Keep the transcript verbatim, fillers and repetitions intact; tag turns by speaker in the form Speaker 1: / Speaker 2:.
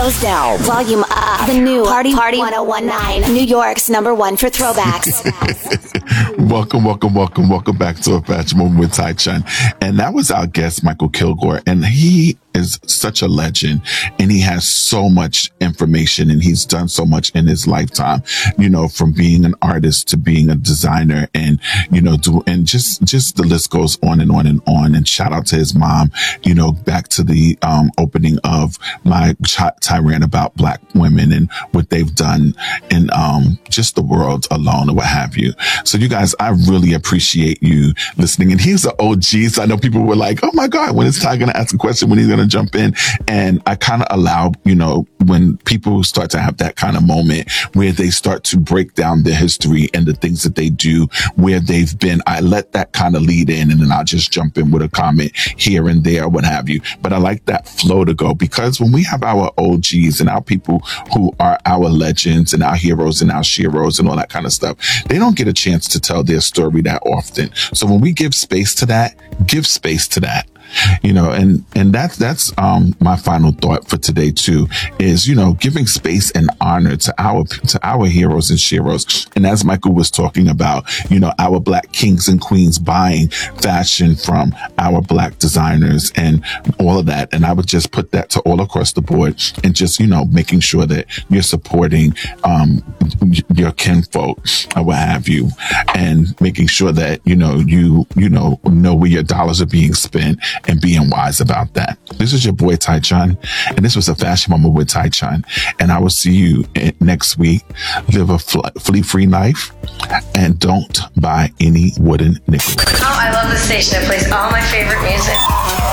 Speaker 1: Windows down, volume up. The new Party Party ten nineteen, New York's number one for throwbacks.
Speaker 2: Welcome, welcome, welcome, welcome back to A Fashion Moment with Tai Chun. And that was our guest, Michael Kilgore. And he is such a legend, and he has so much information, and he's done so much in his lifetime, you know, from being an artist to being a designer, and, you know, do, and just, just the list goes on and on and on. And shout out to his mom, you know, back to the, um, opening of my tirade about Black women and what they've done in, um, just the world alone or what have you. So you guys, I really appreciate you listening. And he's an O G. So I know people were like, oh my God, when is Ty going to ask a question? When he's going to jump in? And I kind of allow, you know, when people start to have that kind of moment where they start to break down their history and the things that they do, where they've been, I let that kind of lead in, and then I'll just jump in with a comment here and there, what have you. But I like that flow to go, because when we have our O Gs and our people who are our legends and our heroes and our sheroes and all that kind of stuff, they don't get a chance to tell their story that often. So when we give space to that, give space to that. You know, and, and that's, that's, um, my final thought for today too, is, you know, giving space and honor to our, to our heroes and sheroes. And as Michael was talking about, you know, our Black kings and queens buying fashion from our Black designers and all of that. And I would just put that to all across the board, and just, you know, making sure that you're supporting, um, your kinfolk or what have you, and making sure that, you know, you, you know, know where your dollars are being spent, and being wise about that. This is your boy Tai Chun, and this was A Fashion Moment with Tai Chun. And I will see you next week. Live a flea-free life, and don't buy any wooden nickels.
Speaker 3: Oh, I love this station. It plays all my favorite music.